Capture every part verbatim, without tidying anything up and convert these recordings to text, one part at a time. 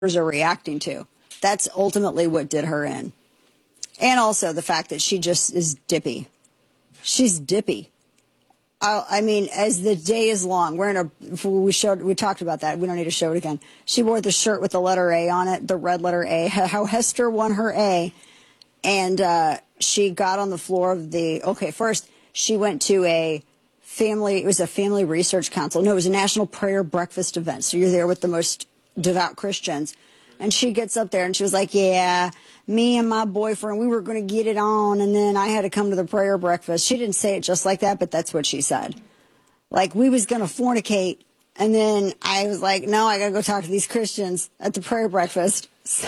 are reacting to. That's ultimately what did her in. And also the fact that she just is dippy. She's dippy. I, I mean, as the day is long, we're in a, we showed, we talked about that. We don't need to show it again. She wore the shirt with the letter A on it, the red letter A, how Hester won her A. And uh, she got on the floor of the, okay, first she went to a family, it was a family research council. No, it was a national prayer breakfast event. So you're there with the most devout Christians. And she gets up there and she was like, yeah, me and my boyfriend, we were going to get it on. And then I had to come to the prayer breakfast. She didn't say it just like that, but that's what she said. Like, we was going to fornicate. And then I was like, no, I got to go talk to these Christians at the prayer breakfast. So,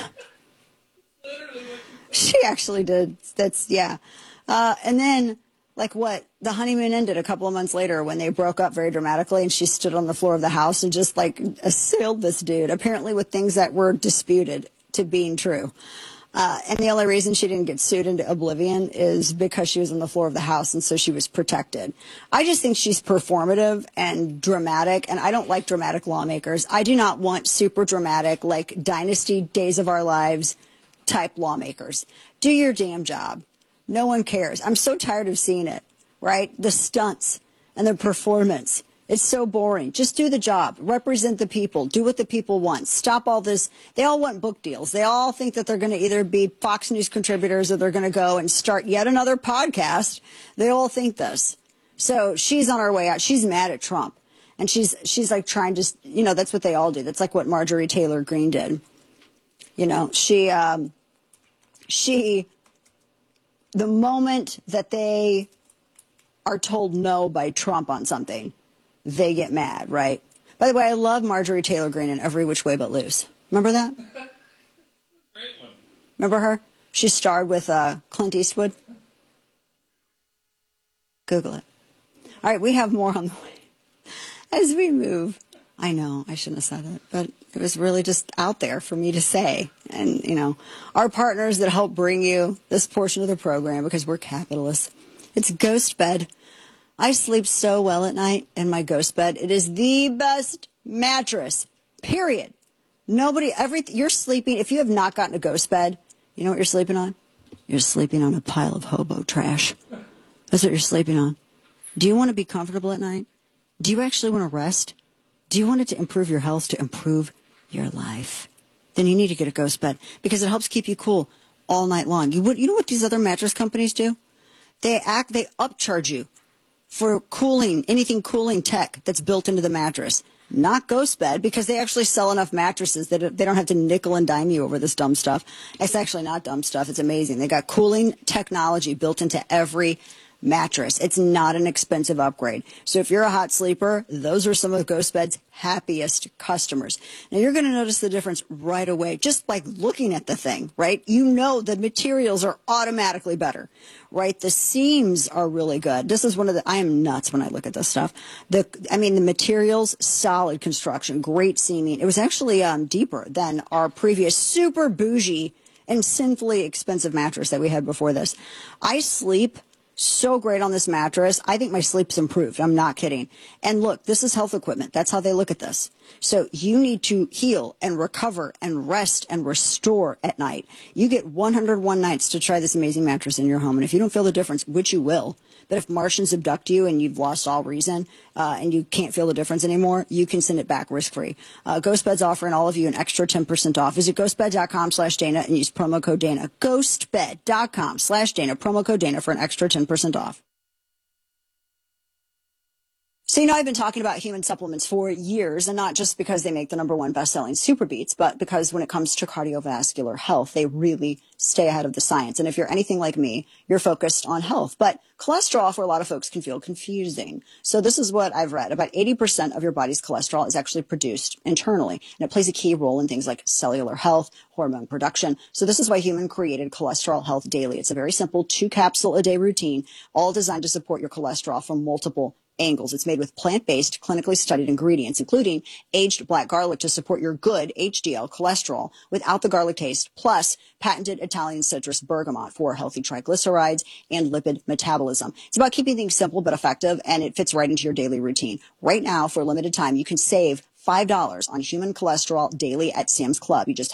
she actually did. That's, yeah. Uh, and then, like what, the honeymoon ended a couple of months later when they broke up very dramatically, and she stood on the floor of the house and just, like, assailed this dude, apparently with things that were disputed to being true. Uh, and the only reason she didn't get sued into oblivion is because she was on the floor of the house, and so she was protected. I just think she's performative and dramatic, and I don't like dramatic lawmakers. I do not want super dramatic, like Dynasty, Days of Our Lives type lawmakers. Do your damn job. No one cares. I'm so tired of seeing it, right? The stunts and the performance. It's so boring. Just do the job. Represent the people. Do what the people want. Stop all this. They all want book deals. They all think that they're going to either be Fox News contributors or they're going to go and start yet another podcast. They all think this. So she's on her way out. She's mad at Trump. And she's, she's like trying to, you know, that's what they all do. That's like what Marjorie Taylor Greene did. You know, she, um, she, the moment that they are told no by Trump on something, they get mad, right? By the way, I love Marjorie Taylor Greene in Every Which Way But Loose. Remember that? Great one. Remember her? She starred with uh, Clint Eastwood. Google it. All right, we have more on the way. As we move, I know I shouldn't have said it, but it was really just out there for me to say. And, you know, our partners that help bring you this portion of the program, because we're capitalists, it's Ghost Bed. I sleep so well at night in my Ghost Bed. It is the best mattress, period. Nobody, every, you're sleeping, if you have not gotten a Ghost Bed, you know what you're sleeping on? You're sleeping on a pile of hobo trash. That's what you're sleeping on. Do you want to be comfortable at night? Do you actually want to rest? Do you want it to improve your health, to improve your life? Then you need to get a Ghost Bed, because it helps keep you cool all night long. You would, you know what these other mattress companies do? They act, they upcharge you for cooling, anything cooling tech that's built into the mattress. Not Ghost Bed, because they actually sell enough mattresses that they don't have to nickel and dime you over this dumb stuff. It's actually not dumb stuff. It's amazing. They got cooling technology built into every mattress. It's not an expensive upgrade. So if you're a hot sleeper, those are some of Ghost Bed's happiest customers. Now you're going to notice the difference right away, just by looking at the thing, right? You know the materials are automatically better, right? The seams are really good. This is one of the, I am nuts when I look at this stuff. The, I mean, the materials, solid construction, great seaming. It was actually um, deeper than our previous super bougie and sinfully expensive mattress that we had before this. I sleep so great on this mattress. I think my sleep's improved. I'm not kidding. And look, this is health equipment. That's how they look at this. So you need to heal and recover and rest and restore at night. You get one hundred one nights to try this amazing mattress in your home. And if you don't feel the difference, which you will, but if Martians abduct you and you've lost all reason uh, and you can't feel the difference anymore, you can send it back risk-free. Uh, GhostBed's offering all of you an extra ten percent off. Visit ghostbed.com slash Dana and use promo code Dana. Ghostbed.com slash Dana, promo code Dana for an extra ten percent off. So, you know, I've been talking about human supplements for years, and not just because they make the number one best-selling Super Beats, but because when it comes to cardiovascular health, they really stay ahead of the science. And if you're anything like me, you're focused on health. But cholesterol, for a lot of folks, can feel confusing. So this is what I've read. About eighty percent of your body's cholesterol is actually produced internally, and it plays a key role in things like cellular health, hormone production. So this is why Human created Cholesterol Health Daily. It's a very simple two-capsule-a-day routine, all designed to support your cholesterol from multiple angles. It's made with plant-based, clinically studied ingredients, including aged black garlic to support your good H D L cholesterol without the garlic taste, plus patented Italian citrus bergamot for healthy triglycerides and lipid metabolism. It's about keeping things simple but effective, and it fits right into your daily routine. Right now, for a limited time, you can save five dollars on human cholesterol daily at Sam's Club. You just